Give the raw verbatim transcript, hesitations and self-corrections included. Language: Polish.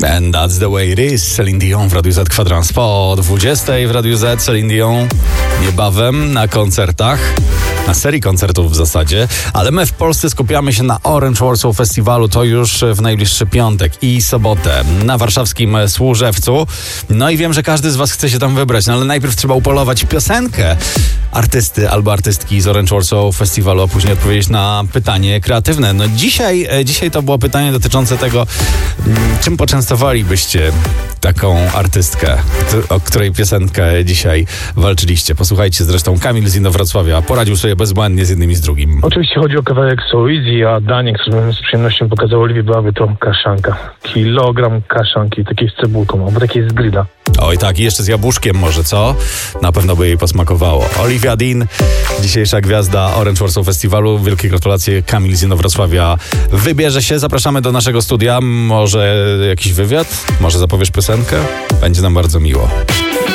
And that's the way it is. Celine Dion w Radiu Z Kwadrans. Po dwudziestej w Radiu Z Celine Dion niebawem na koncertach. Na serii koncertów w zasadzie, ale my w Polsce skupiamy się na Orange Warsaw Festiwalu, to już w najbliższy piątek i sobotę na warszawskim Służewcu. No i wiem, że każdy z was chce się tam wybrać, no ale najpierw trzeba upolować piosenkę artysty albo artystki z Orange Warsaw Festiwalu, a później odpowiedzieć na pytanie kreatywne. No dzisiaj, dzisiaj to było pytanie dotyczące tego, czym poczęstowalibyście taką artystkę, o której piosenkę dzisiaj walczyliście. Posłuchajcie, zresztą Kamil z Inowrocławia poradził sobie bezbłędnie z jednym i z drugim. Oczywiście chodzi o kawałek So Easy, a danie, które bym z przyjemnością pokazał Oliwie, byłaby to kaszanka. Kilogram kaszanki, takiej z cebulką, albo takiej z grilla. Oj tak, i jeszcze z jabłuszkiem może, co? Na pewno by jej posmakowało. Olivia Dean, dzisiejsza gwiazda Orange Warsaw Festiwalu. Wielkie gratulacje, Kamil z Inowrocławia wybierze się. Zapraszamy do naszego studia. Może jakiś wywiad? Może zapowiesz piosenkę? Będzie nam bardzo miło.